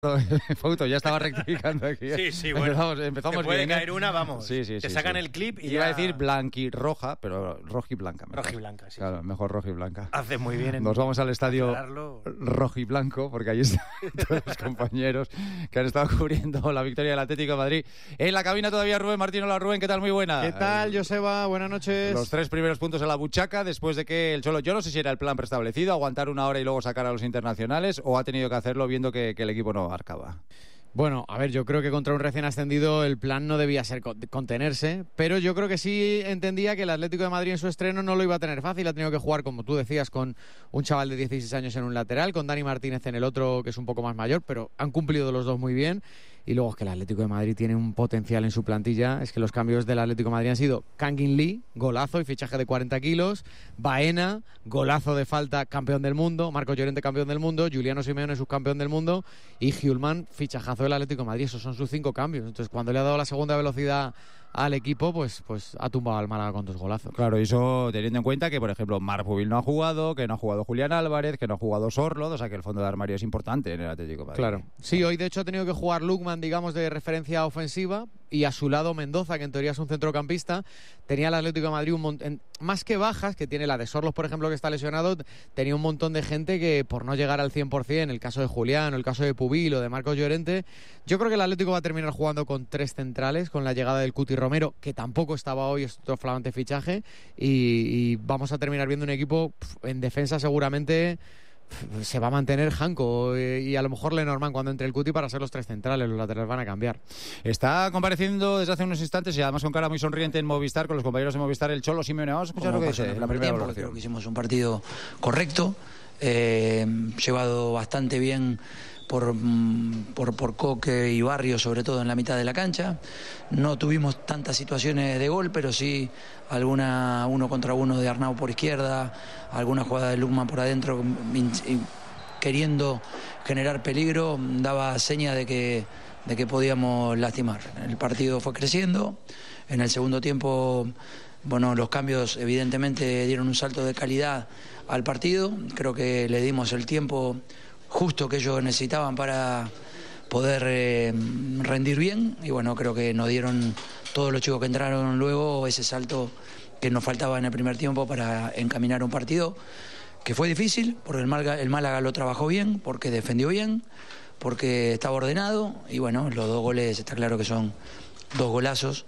Fauto, ya estaba rectificando aquí. Sí, bueno. Empezamos puede bien. caer una, vamos. Sí, te sacan el clip y iba ya... a decir blanquirroja, pero rojiblanca. Rojiblanca, sí. Claro, mejor rojiblanca. Haces muy bien. Nos vamos al estadio rojiblanco, porque ahí están todos los compañeros que han estado cubriendo la victoria del Atlético de Madrid. En la cabina todavía Rubén Martín. Hola Rubén, ¿qué tal? Muy buena. ¿Qué tal, Joseba? Buenas noches. Los 3 primeros puntos en la buchaca después de que el Cholo, yo no sé si era el plan preestablecido, aguantar una hora y luego sacar a los internacionales, o ha tenido que hacerlo viendo que el equipo no marcaba. Bueno, a ver, yo creo que contra un recién ascendido el plan no debía ser contenerse, pero yo creo que sí entendía que el Atlético de Madrid en su estreno no lo iba a tener fácil. Ha tenido que jugar, como tú decías, con un chaval de 16 años en un lateral, con Dani Martínez en el otro, que es un poco más mayor, pero han cumplido los dos muy bien. Y luego es que el Atlético de Madrid tiene un potencial en su plantilla. Es que los cambios del Atlético de Madrid han sido Kangin Lee, golazo y fichaje de 40 kilos. Baena, golazo de falta, campeón del mundo. Marcos Llorente, campeón del mundo. Juliano Simeone, subcampeón del mundo. Y Hjulmand, fichajazo del Atlético de Madrid. Esos son sus 5 cambios. Entonces, cuando le ha dado la segunda velocidad al equipo, pues ha tumbado al Málaga con 2 golazos. Claro, y eso teniendo en cuenta que, por ejemplo, Marc Pubil no ha jugado, que no ha jugado Julián Álvarez, que no ha jugado Sorloth, o sea que el fondo de armario es importante en el Atlético de Madrid. Claro. Sí, hoy de hecho ha tenido que jugar Lukman, digamos, de referencia ofensiva, y a su lado Mendoza, que en teoría es un centrocampista. Tenía el Atlético de Madrid un montón, más que bajas, que tiene la de Sorloth, por ejemplo, que está lesionado, tenía un montón de gente que por no llegar al 100%, el caso de Julián, o el caso de Pubil o de Marcos Llorente, yo creo que el Atlético va a terminar jugando con 3 centrales, con la llegada del Cuti Romero, que tampoco estaba hoy, es otro flamante fichaje, y vamos a terminar viendo un equipo en defensa seguramente. Se va a mantener Janko y a lo mejor Lenormand cuando entre el Cuti para ser los 3 centrales. Los laterales van a cambiar. Está compareciendo desde hace unos instantes y además con cara muy sonriente en Movistar, con los compañeros de Movistar, el Cholo Simeone. Vamos a escuchar lo que dice la primera valoración. Creo que hicimos un partido correcto, llevado bastante bien por Coque y Barrio, sobre todo en la mitad de la cancha. No tuvimos tantas situaciones de gol, pero sí alguna 1 contra 1 de Arnau por izquierda, alguna jugada de Lukman por adentro, queriendo generar peligro, daba seña de que podíamos lastimar. El partido fue creciendo. En el segundo tiempo, bueno, los cambios evidentemente dieron un salto de calidad al partido. Creo que le dimos el tiempo justo que ellos necesitaban para poder rendir bien, y bueno, creo que nos dieron todos los chicos que entraron luego ese salto que nos faltaba en el primer tiempo para encaminar un partido que fue difícil, porque el Málaga lo trabajó bien, porque defendió bien, porque estaba ordenado, y bueno, los 2 goles está claro que son 2 golazos,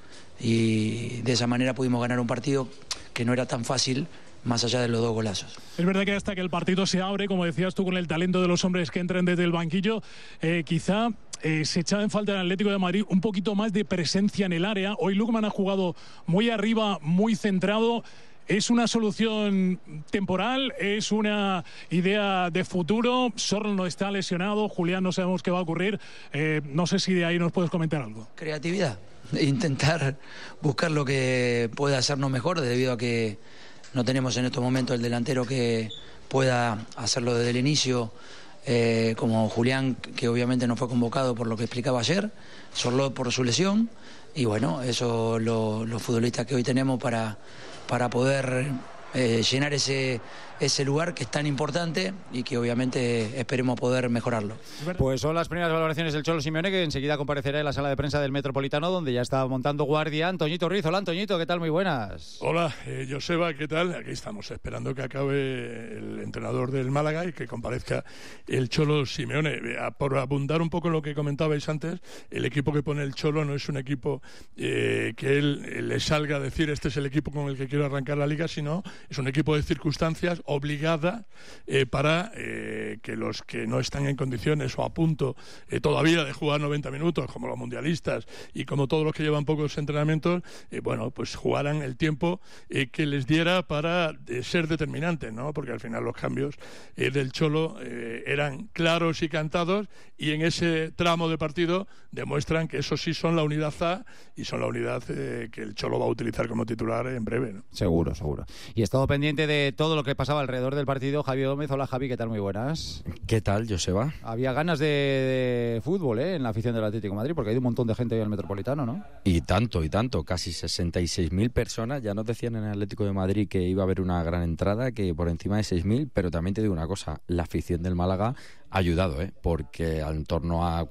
y de esa manera pudimos ganar un partido que no era tan fácil, más allá de los 2 golazos. Es verdad que hasta que el partido se abre, como decías tú, con el talento de los hombres que entran desde el banquillo, quizá se echaba en falta en el Atlético de Madrid un poquito más de presencia en el área. Hoy Lukman ha jugado muy arriba, muy centrado. ¿Es una solución temporal? ¿Es una idea de futuro? Sorloth no está lesionado, Julián no sabemos qué va a ocurrir. No sé si de ahí nos puedes comentar algo. Creatividad, intentar buscar lo que pueda hacernos mejor, debido a que no tenemos en estos momentos el delantero que pueda hacerlo desde el inicio, como Julián, que obviamente no fue convocado por lo que explicaba ayer, Sorloth por su lesión, y bueno, eso los futbolistas que hoy tenemos para poder llenar ese lugar que es tan importante y que obviamente esperemos poder mejorarlo. Pues son las primeras valoraciones del Cholo Simeone, que enseguida comparecerá en la sala de prensa del Metropolitano, donde ya está montando guardia Antoñito Ruiz. Hola Antoñito, ¿qué tal? Muy buenas. Hola, Joseba, ¿qué tal? Aquí estamos esperando que acabe el entrenador del Málaga y que comparezca el Cholo Simeone. Por abundar un poco en lo que comentabais antes, el equipo que pone el Cholo no es un equipo que él le salga a decir este es el equipo con el que quiero arrancar la Liga, sino es un equipo de circunstancias obligada para que los que no están en condiciones o a punto todavía de jugar 90 minutos, como los mundialistas y como todos los que llevan pocos entrenamientos, bueno, pues jugaran el tiempo que les diera para ser determinantes, ¿no? Porque al final los cambios del Cholo eran claros y cantados, y en ese tramo de partido demuestran que eso sí son la unidad A y son la unidad que el Cholo va a utilizar como titular en breve, ¿no? Seguro. Y he estado pendiente de todo lo que pasa pasaba alrededor del partido Javi Gómez. Hola Javi, ¿qué tal? Muy buenas. ¿Qué tal, Joseba? Había ganas de fútbol en la afición del Atlético de Madrid, porque hay un montón de gente hoy en el Metropolitano, ¿no? Y tanto, casi 66.000 personas. Ya nos decían en el Atlético de Madrid que iba a haber una gran entrada, que por encima de 6.000, pero también te digo una cosa, la afición del Málaga ha ayudado, porque en torno a